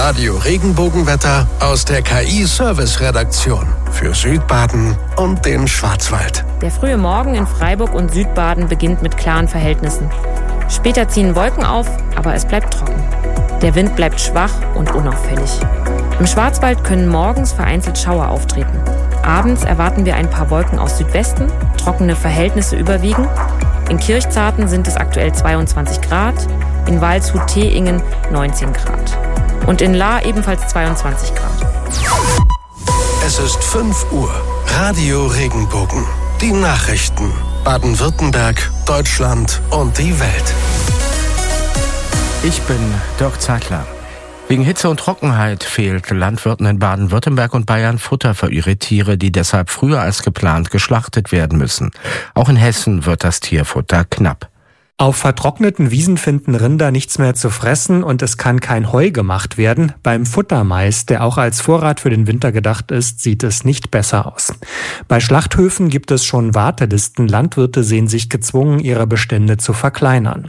Radio Regenbogenwetter aus der KI-Service-Redaktion für Südbaden und den Schwarzwald. Der frühe Morgen in Freiburg und Südbaden beginnt mit klaren Verhältnissen. Später ziehen Wolken auf, aber es bleibt trocken. Der Wind bleibt schwach und unauffällig. Im Schwarzwald können morgens vereinzelt Schauer auftreten. Abends erwarten wir ein paar Wolken aus Südwesten, trockene Verhältnisse überwiegen. In Kirchzarten sind es aktuell 22 Grad, in Waldshut-Teingen 19 Grad. Und in Lahr ebenfalls 22 Grad. Es ist 5 Uhr. Radio Regenbogen. Die Nachrichten. Baden-Württemberg, Deutschland und die Welt. Ich bin Dirk Zeitler. Wegen Hitze und Trockenheit fehlt Landwirten in Baden-Württemberg und Bayern Futter für ihre Tiere, die deshalb früher als geplant geschlachtet werden müssen. Auch in Hessen wird das Tierfutter knapp. Auf vertrockneten Wiesen finden Rinder nichts mehr zu fressen und es kann kein Heu gemacht werden. Beim Futtermais, der auch als Vorrat für den Winter gedacht ist, sieht es nicht besser aus. Bei Schlachthöfen gibt es schon Wartelisten. Landwirte sehen sich gezwungen, ihre Bestände zu verkleinern.